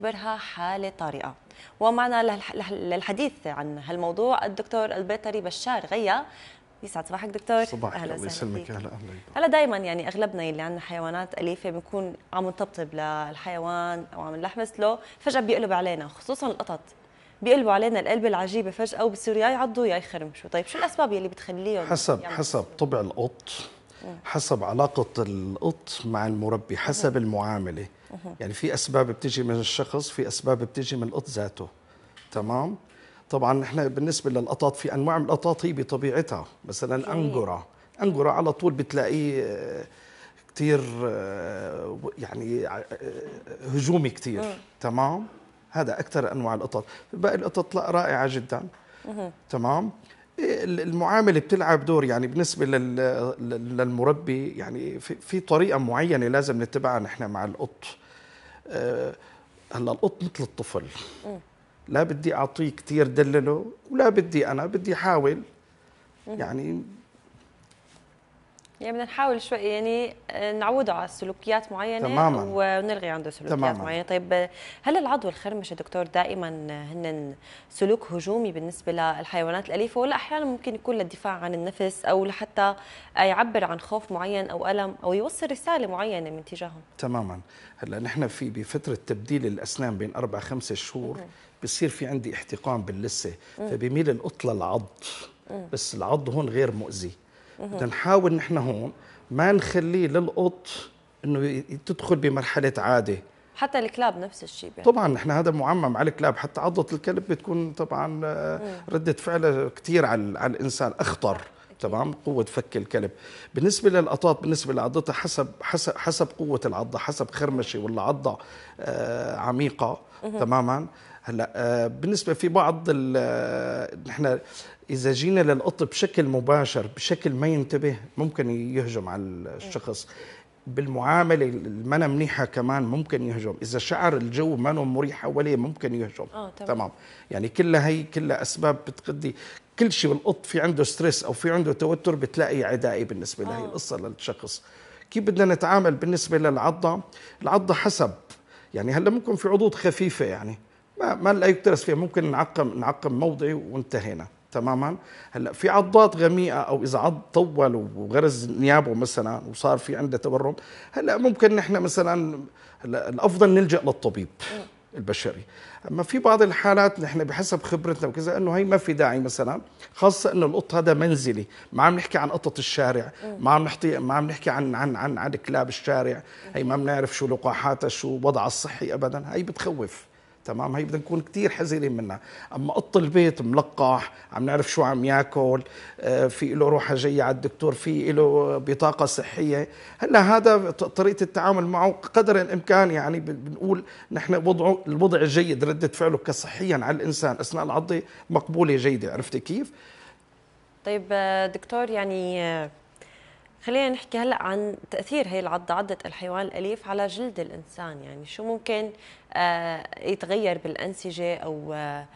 برها حالة طارئة. ومعنا للحديث عن هالموضوع الدكتور البيطري بشار غيا. يسعد صباحك دكتور. صباحك، الله يسلمك. اهلا اهلا. هلا دائما يعني اغلبنا اللي عندنا حيوانات اليفه بنكون عم نطبطب للحيوان او عم نلحمس له، فجاه بيقلب علينا، خصوصا القطط بيقلبوا علينا القلب العجيبه فجاه وبصيروا يا يعضوا يا يخرمشوا. طيب شو الاسباب يلي بتخليهم حسب طبع القط، حسب علاقة القط مع المربي، حسب المعاملة. يعني في أسباب بتجي من الشخص، في أسباب بتجي من القط ذاته. تمام؟ طبعا نحن بالنسبة للقطط في أنواع من القطط هي بطبيعتها، مثلا أنقرة على طول بتلاقيه كثير يعني هجومي كثير. تمام؟ هذا أكثر أنواع القطط. باقي القطط لا، رائعة جدا. تمام؟ المعامله بتلعب دور، يعني بالنسبه للمربي، يعني في طريقه معينه لازم نتبعها نحن مع القط. هلا القط مثل الطفل، لا بدي اعطيه كثير دلله، ولا انا بدي احاول بدنا نحاول شوي يعني نعوده على سلوكيات معينه تماما. ونلغي عنده سلوكيات تماما. معينه. طيب هل العض والخرمشه دكتور دائما هن سلوك هجومي بالنسبه للحيوانات الاليفه، ولا احيانا ممكن يكون للدفاع عن النفس او لحتى يعبر عن خوف معين او الم او يوصل رساله معينه من تجاههم؟ تماما. هلا نحن بفتره تبديل الاسنان بين 4-5 شهور بصير في عندي احتقان باللثه، فبيميل القط للعض. بس العض هون غير مؤذي. بدنا نحاول نحن هون ما نخليه للقط انه تدخل بمرحله عاده. حتى الكلاب نفس الشيء طبعا نحن هذا معمم على الكلاب، حتى عضة الكلب بتكون طبعا ردة فعله كثير على الانسان اخطر. تمام، قوة فك الكلب. بالنسبة للقطات، بالنسبة لعضتها حسب قوة العضة، حسب خرمشة ولا عضة عميقة. تماما. هلا بالنسبة في بعض نحن إذا جينا للقط بشكل مباشر، بشكل ما ينتبه، ممكن يهجم على الشخص. بالمعامله المنا منيحه كمان ممكن يهجم. اذا شعر الجو ما مريح حواليه ممكن يهجم. تمام. يعني كلها اسباب بتقضي كل شيء. والقط في عنده ستريس او في عنده توتر بتلاقي عدائي بالنسبه لهي القصه للشخص. كيف بدنا نتعامل بالنسبه للعضه؟ العضه حسب، يعني هلا ممكن في عضوض خفيفه يعني ما لا يكترث فيها، ممكن نعقم موضعي وانتهينا. تماما. هلا في عضات غميقه، او اذا عض طول وغرز نيابه مثلا وصار في عنده تورم، هلا ممكن نحن مثلا هلا الافضل نلجا للطبيب البشري. اما في بعض الحالات نحن بحسب خبرتنا وكذا انه هي ما في داعي، مثلا خاصه انه القط هذا منزلي، ما عم نحكي عن قطط الشارع، ما عم نحكي عن كلاب الشارع. هي ما بنعرف شو لقاحاتها، شو وضعها الصحي ابدا، هي بتخوف. تمام، هي بدنا نكون كثير حذرين منها. اما قط البيت ملقح، عم نعرف شو عم ياكل، في له روحه جايه على الدكتور، في له بطاقه صحيه. هلا هذا طريقه التعامل معه قدر الامكان، يعني بنقول نحن الوضع الجيد، رده فعله كصحيا على الانسان اثناء العضه مقبوله جيده. عرفتي كيف؟ طيب دكتور، يعني خلينا نحكي هلا عن تاثير هي عضه الحيوان الاليف على جلد الانسان. يعني شو ممكن يتغير بالانسجه او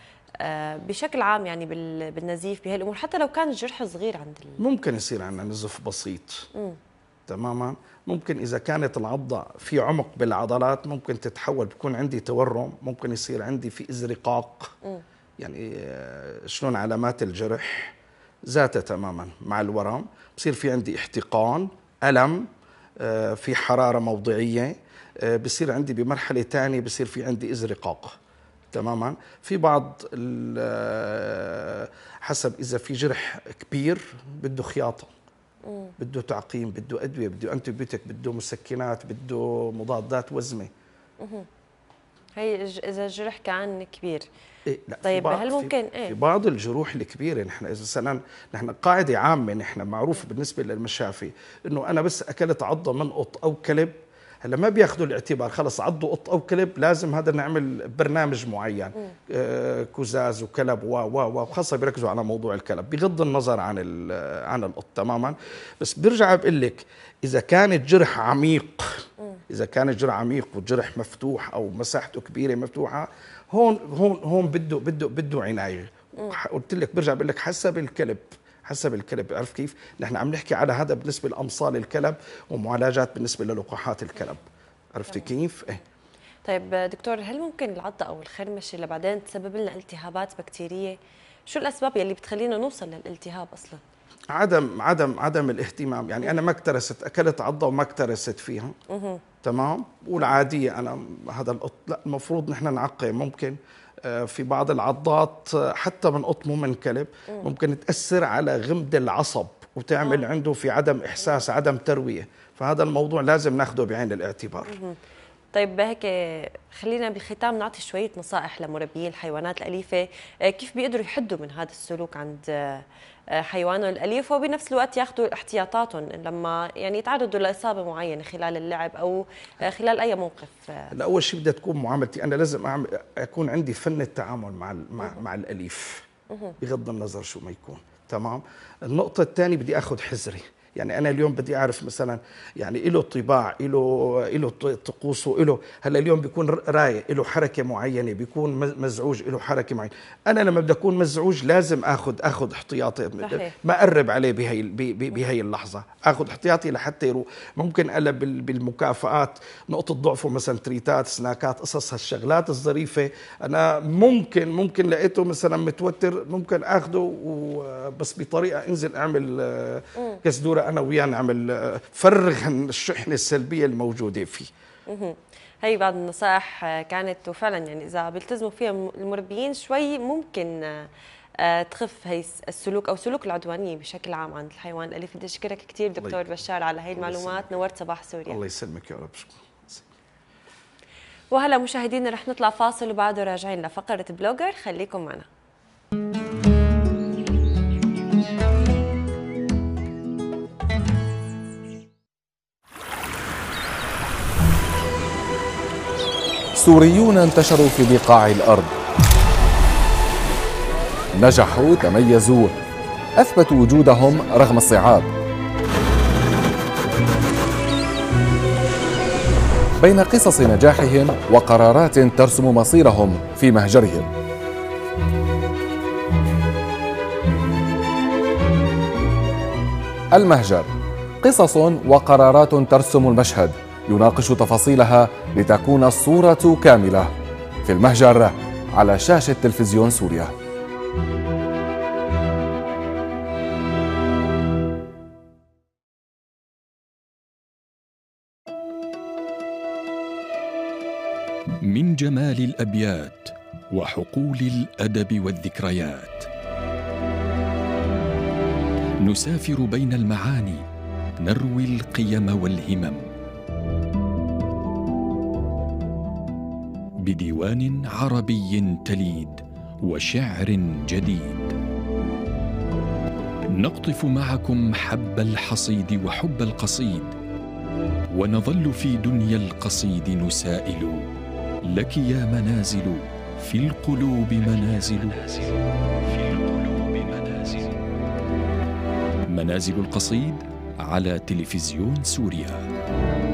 بشكل عام، يعني بالنزيف بهالامور، حتى لو كان الجرح صغير عند ممكن يصير عندنا نزف بسيط. تماما. ممكن اذا كانت العضه في عمق بالعضلات ممكن تتحول، بكون عندي تورم، ممكن يصير عندي في ازرقاق. يعني شلون علامات الجرح ذاتها تماما مع الورم. بصير في عندي احتقان، ألم، في حرارة موضعية. بصير عندي بمرحلة ثانية بصير في عندي ازرقاق. تماما. في بعض حسب إذا في جرح كبير بده خياطة، بده تعقيم، بده أدوية، بده أنتيبيوتيك، بده مسكنات، بده مضادات وزمة. هي إذا الجرح كان كبير. إيه لا، طيب هل ممكن في بعض الجروح الكبيره، نحن اذا مثلا نحن قاعده عامه نحن معروف بالنسبه للمشافي انه انا بس اكلت عضه من قط او كلب، هلا ما بياخذوا الاعتبار خلص عضوا قط او كلب، لازم هذا نعمل برنامج معين، كزاز وكلب وخاصه بيركزوا على موضوع الكلب بغض النظر عن القط. تماما. بس برجع بقول لك اذا كان الجرح عميق، اذا كان الجرح عميق والجرح مفتوح او مساحته كبيره مفتوحه، هون بده عنايه. قلت لك برجع بقول لك حسب الكلب. عرف كيف؟ نحن عم نحكي على هذا بالنسبه لامصال الكلب ومعالجات بالنسبه للقاحات الكلب. عرفتي كيف؟ ايه. طيب دكتور، هل ممكن العضة أو الخرمشة اللي بعدين تسبب لنا التهابات بكتيرية؟ شو الأسباب يلي بتخلينا نوصل للالتهاب أصلاً؟ عدم الاهتمام. يعني أنا ما اكترست، أكلت عضة وما اكترست فيها. تمام. والعادية أنا هذا لا، المفروض نحن نعقم. ممكن في بعض العضات حتى من قط مو من كلب ممكن تأثر على غمد العصب وتعمل عنده في عدم إحساس، عدم تروية. فهذا الموضوع لازم ناخده بعين الاعتبار. طيب هيك خلينا بالختام نعطي شوية نصائح لمربيي الحيوانات الأليفة، كيف بيقدروا يحدوا من هذا السلوك عند حيوانهم الأليف، وبنفس الوقت ياخذوا احتياطاتهم لما يعني يتعرضوا لإصابة معينة خلال اللعب أو خلال أي موقف. أول شيء بدها تكون معاملتي، أنا لازم أكون عندي فن التعامل مع الأليف بغض النظر شو ما يكون. تمام. النقطة الثانية بدي أخذ حذري. يعني أنا اليوم بدي أعرف مثلا يعني له طباع، له طقوسه، له هلا اليوم بيكون رايق، له حركة معينة، بيكون مزعوج، له حركة معينة. أنا لما بدي أكون مزعوج لازم أخذ احتياطي، ما أقرب عليه بهي اللحظة، أخذ احتياطي لحتى يروح. ممكن أقلب بالمكافآت نقطة ضعفه مثلا تريتات، سناكات، قصص هالشغلات الظريفة. أنا ممكن لقيته مثلا متوتر ممكن أخذه بس بطريقة انزل أعمل كسدورة أنا وياه، نعمل فرغ الشحنة السلبية الموجودة فيه. هي بعض النصائح كانت، وفعلا يعني إذا بيلتزموا فيها المربيين شوي ممكن تخف هي السلوك أو سلوك العدوانية بشكل عام عند الحيوان الأليف. بدي أشكرك كثير دكتور بشار على هي المعلومات، نورت صباح سوريا. الله يسلمك يا رب. وهلا مشاهدينا رح نطلع فاصل وبعده راجعين لفقرة بلوجر، خليكم معنا. سوريون انتشروا في بقاع الأرض، نجحوا، تميزوا، أثبتوا وجودهم رغم الصعاب. بين قصص نجاحهم وقرارات ترسم مصيرهم في مهجرهم. المهجر، قصص وقرارات ترسم المشهد، يناقش تفاصيلها لتكون الصورة كاملة. في المهجر على شاشة تلفزيون سوريا. من جمال الأبيات وحقول الأدب والذكريات نسافر بين المعاني، نروي القيم والهمم بديوان عربي تليد وشعر جديد. نقطف معكم حب الحصيد وحب القصيد، ونظل في دنيا القصيد نسائل. لك يا منازل في القلوب منازل، منازل القصيد على تلفزيون سوريا.